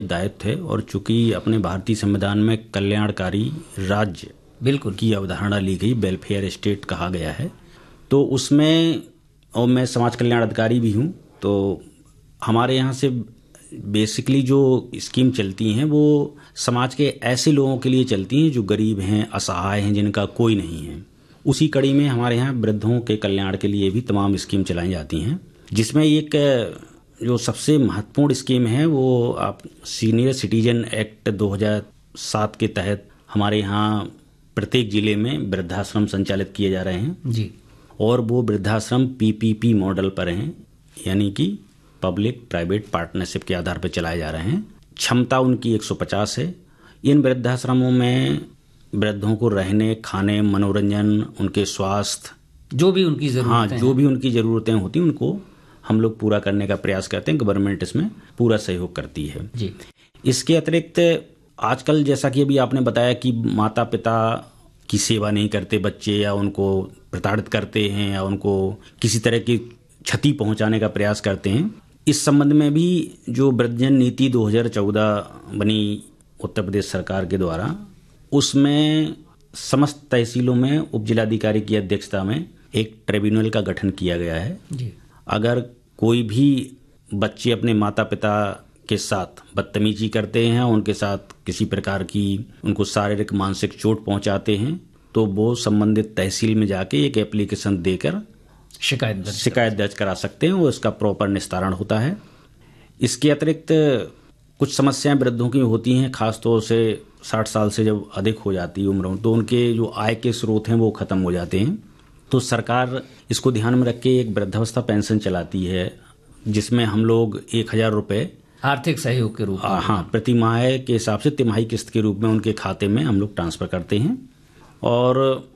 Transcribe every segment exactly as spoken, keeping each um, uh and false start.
दायित्व है। और चूंकि अपने भारतीय संविधान में कल्याणकारी राज्य बिल्कुल की अवधारणा ली गई, वेलफेयर स्टेट कहा गया है, तो उसमें, और मैं समाज कल्याण अधिकारी भी हूँ, तो हमारे यहाँ से बेसिकली जो स्कीम चलती हैं वो समाज के ऐसे लोगों के लिए चलती हैं जो गरीब हैं, असहाय हैं, जिनका कोई नहीं है। उसी कड़ी में हमारे यहाँ वृद्धों के कल्याण के लिए भी तमाम स्कीम चलाई जाती हैं, जिसमें एक जो सबसे महत्वपूर्ण स्कीम है वो आप सीनियर सिटीजन एक्ट दो हज़ार सात के तहत हमारे यहाँ प्रत्येक जिले में वृद्धाश्रम संचालित किए जा रहे हैं जी। और वो वृद्धाश्रम पीपीपी मॉडल पर हैं, यानी कि पब्लिक प्राइवेट पार्टनरशिप के आधार पर चलाए जा रहे हैं। क्षमता उनकी एक सौ पचास है। इन वृद्धाश्रमों में वृद्धों को रहने, खाने, मनोरंजन, उनके स्वास्थ्य, जो भी उनकी जरूरतें हाँ जो भी उनकी ज़रूरतें होती हैं उनको हम लोग पूरा करने का प्रयास करते हैं। गवर्नमेंट इसमें पूरा सहयोग करती है जी। इसके अतिरिक्त आजकल जैसा कि अभी आपने बताया कि माता पिता की सेवा नहीं करते बच्चे, या उनको प्रताड़ित करते हैं, या उनको किसी तरह की क्षति पहुंचाने का प्रयास करते हैं, इस संबंध में भी जो वृद्धजन नीति दो हज़ार चौदह बनी उत्तर प्रदेश सरकार के द्वारा, उसमें समस्त तहसीलों में उप जिलाधिकारी की अध्यक्षता में एक ट्रिब्यूनल का गठन किया गया है जी। अगर कोई भी बच्चे अपने माता पिता के साथ बदतमीजी करते हैं, उनके साथ किसी प्रकार की उनको शारीरिक मानसिक चोट पहुंचाते हैं, तो वो संबंधित तहसील में जाके एक एप्लीकेशन देकर शिकायत दर्ज शिकायत दर्ज करा सकते हैं। वो इसका प्रॉपर निस्तारण होता है। इसके अतिरिक्त कुछ समस्याएं वृद्धों की होती हैं, खासतौर से साठ साल से जब अधिक हो जाती है उम्र, तो उनके जो आय के स्रोत हैं वो खत्म हो जाते हैं। तो सरकार इसको ध्यान में रख के एक वृद्धावस्था पेंशन चलाती है, जिसमें हम लोग एक हजार रुपये आर्थिक सहयोग के रूप में, हाँ प्रति माह के हिसाब से तिमाही किस्त के रूप में उनके खाते में हम लोग ट्रांसफर करते हैं। और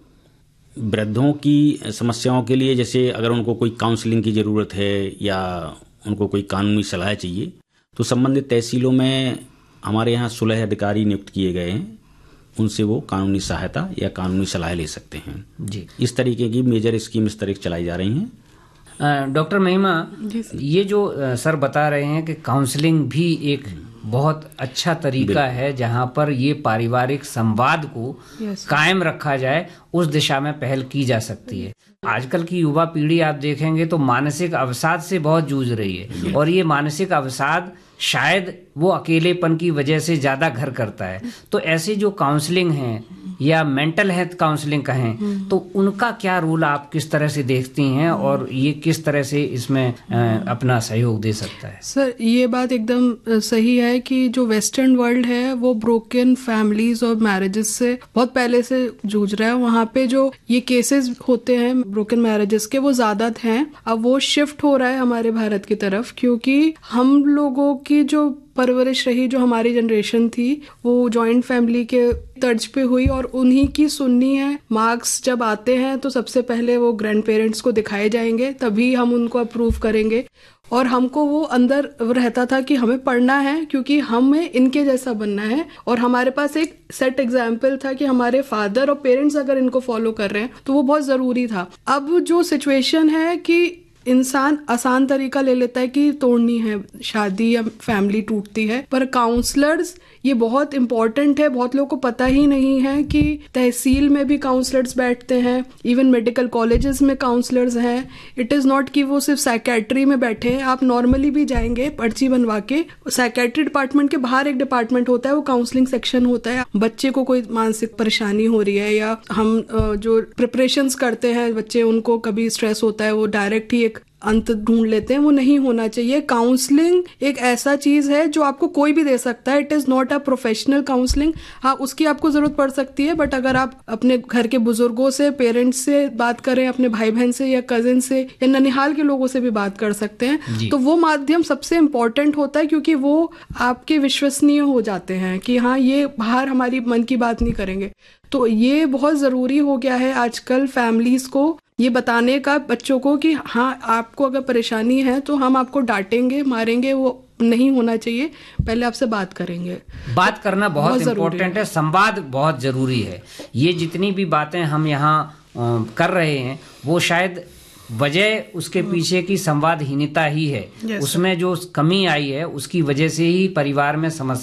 वृद्धों की समस्याओं के लिए, जैसे अगर उनको कोई काउंसलिंग की ज़रूरत है या उनको कोई कानूनी सलाह चाहिए, तो संबंधित तहसीलों में हमारे यहाँ सुलह अधिकारी नियुक्त किए गए हैं, उनसे वो कानूनी सहायता या कानूनी सलाह ले सकते हैं जी। इस तरीके की मेजर स्कीम इस तरह चलाई जा रही हैं। डॉक्टर महिमा, ये जो सर बता रहे हैं कि काउंसलिंग भी एक बहुत अच्छा तरीका है जहां पर ये पारिवारिक संवाद को कायम रखा जाए, उस दिशा में पहल की जा सकती है। आजकल की युवा पीढ़ी आप देखेंगे तो मानसिक अवसाद से बहुत जूझ रही है, और ये मानसिक अवसाद शायद वो अकेलेपन की वजह से ज्यादा घर करता है। तो ऐसे जो काउंसलिंग हैं या मेंटल हेल्थ काउंसलिंग कहें, तो उनका क्या रोल आप किस तरह से देखती हैं, और ये किस तरह से इसमें अपना सहयोग दे सकता है? सर, ये बात एकदम सही है कि जो वेस्टर्न वर्ल्ड है वो ब्रोकन फैमिलीज और मैरिजेस से बहुत पहले से जूझ रहा है। वहाँ पे जो ये केसेस होते हैं ब्रोकन मैरिजेस के, वो ज्यादा हैं। अब वो शिफ्ट हो रहा है हमारे भारत की तरफ, क्योंकि हम लोगों की जो परवरिश रही, जो हमारी जनरेशन थी, वो जॉइंट फैमिली के तर्ज पे हुई, और उन्हीं की सुननी है। मार्क्स जब आते हैं तो सबसे पहले वो ग्रैंड पेरेंट्स को दिखाए जाएंगे, तभी हम उनको अप्रूव करेंगे। और हमको वो अंदर रहता था कि हमें पढ़ना है, क्योंकि हमें इनके जैसा बनना है, और हमारे पास एक सेट एग्जाम्पल था कि हमारे फादर और पेरेंट्स अगर इनको फॉलो कर रहे हैं तो वो बहुत जरूरी था। अब जो सिचुएशन है कि इंसान आसान तरीका ले लेता है कि तोड़नी है शादी या फैमिली टूटती है, पर काउंसलर्स ये बहुत इम्पोर्टेंट है। बहुत लोगों को पता ही नहीं है कि तहसील में भी काउंसलर्स बैठते हैं, इवन मेडिकल कॉलेजेस में काउंसलर्स हैं। इट इज़ नॉट कि वो सिर्फ साइकेट्री में बैठे हैं। आप नॉर्मली भी जाएंगे पर्ची बनवा के, साइकेट्री डिपार्टमेंट के बाहर एक डिपार्टमेंट होता है, वो काउंसलिंग सेक्शन होता है। बच्चे को कोई मानसिक परेशानी हो रही है, या हम जो प्रिपरेशंस करते हैं बच्चे, उनको कभी स्ट्रेस होता है, वो डायरेक्ट ही एक अंत ढूंढ लेते हैं, वो नहीं होना चाहिए। काउंसलिंग एक ऐसा चीज है जो आपको कोई भी दे सकता है। It is not a professional counselling. हाँ, उसकी आपको जरूरत पड़ सकती है, बट अगर आप अपने घर के बुजुर्गों से, पेरेंट्स से बात करें, अपने भाई बहन से या कजिन से या ननिहाल के लोगों से भी बात कर सकते हैं, तो वो माध्यम सबसे इम्पोर्टेंट होता है, क्योंकि वो आपके विश्वसनीय हो जाते हैं कि हाँ, ये बाहर हमारी मन की बात नहीं करेंगे। तो ये बहुत जरूरी हो गया है आजकल फैमिलीज को ये बताने का बच्चों को कि हाँ, आपको अगर परेशानी है तो हम आपको डांटेंगे, मारेंगे, वो नहीं होना चाहिए। पहले आपसे बात करेंगे। बात करना बहुत इम्पोर्टेंट है, संवाद बहुत जरूरी है। ये जितनी भी बातें हम यहाँ कर रहे हैं, वो शायद वजह उसके पीछे की संवादहीनता ही है। उसमें जो कमी आई है उसकी वजह से ही परिवार में समस्या